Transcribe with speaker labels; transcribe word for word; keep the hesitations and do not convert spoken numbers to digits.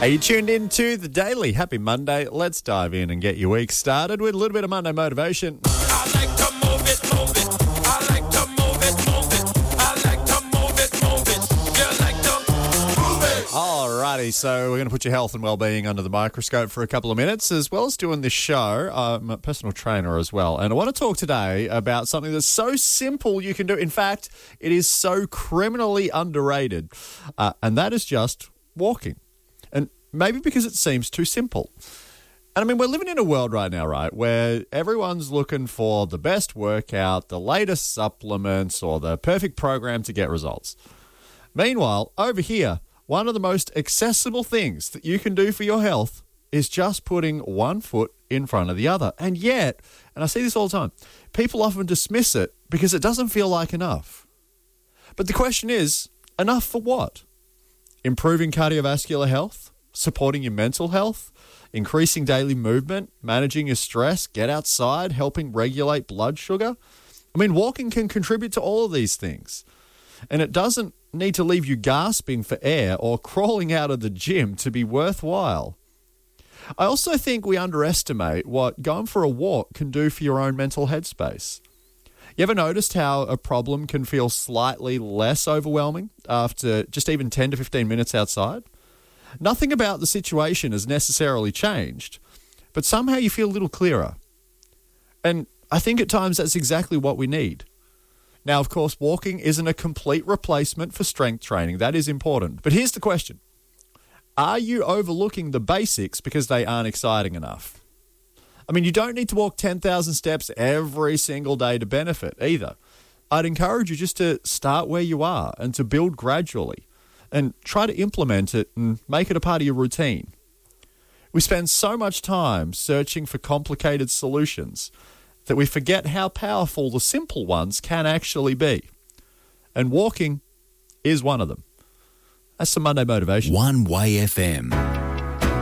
Speaker 1: Are you tuned into The Daily? Happy Monday. Let's dive in and get your week started with a little bit of Monday motivation.
Speaker 2: I like to move it, move it. I like to move it, move it. I like to move it, move it. You like to move it.
Speaker 1: Alrighty, so we're going to put your health and well-being under the microscope for a couple of minutes, as well as doing this show. I'm a personal trainer as well, and I want to talk today about something that's so simple you can do. In fact, it is so criminally underrated, uh, and that is just walking. And maybe because it seems too simple. And I mean, we're living in a world right now, right, where everyone's looking for the best workout, the latest supplements, or the perfect program to get results. Meanwhile, over here, one of the most accessible things that you can do for your health is just putting one foot in front of the other. And yet, and I see this all the time, people often dismiss it because it doesn't feel like enough. But the question is, enough for what? Improving cardiovascular health, supporting your mental health, increasing daily movement, managing your stress, get outside, helping regulate blood sugar. I mean, walking can contribute to all of these things. And it doesn't need to leave you gasping for air or crawling out of the gym to be worthwhile. I also think we underestimate what going for a walk can do for your own mental headspace. You ever noticed how a problem can feel slightly less overwhelming after just even ten to fifteen minutes outside? Nothing about the situation has necessarily changed, but somehow you feel a little clearer. And I think at times that's exactly what we need. Now, of course, walking isn't a complete replacement for strength training. That is important. But here's the question. Are you overlooking the basics because they aren't exciting enough? I mean, you don't need to walk ten thousand steps every single day to benefit either. I'd encourage you just to start where you are and to build gradually and try to implement it and make it a part of your routine. We spend so much time searching for complicated solutions that we forget how powerful the simple ones can actually be. And walking is one of them. That's some Monday motivation.
Speaker 3: One Way F M.